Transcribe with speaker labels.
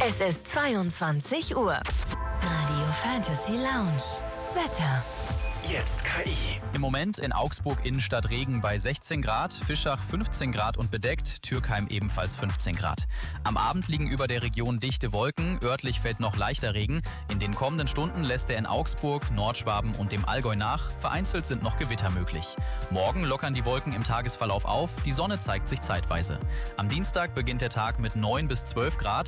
Speaker 1: Es ist 22 Uhr. Radio Fantasy Lounge. Wetter.
Speaker 2: Jetzt KI.
Speaker 3: Im Moment in Augsburg Innenstadt Regen bei 16 Grad, Fischach 15 Grad und bedeckt, Türkheim ebenfalls 15 Grad. Am Abend liegen über der Region dichte Wolken, örtlich fällt noch leichter Regen. In den kommenden Stunden lässt er in Augsburg, Nordschwaben und dem Allgäu nach. Vereinzelt sind noch Gewitter möglich. Morgen lockern die Wolken im Tagesverlauf auf, die Sonne zeigt sich zeitweise. Am Dienstag beginnt der Tag mit 9 bis 12 Grad.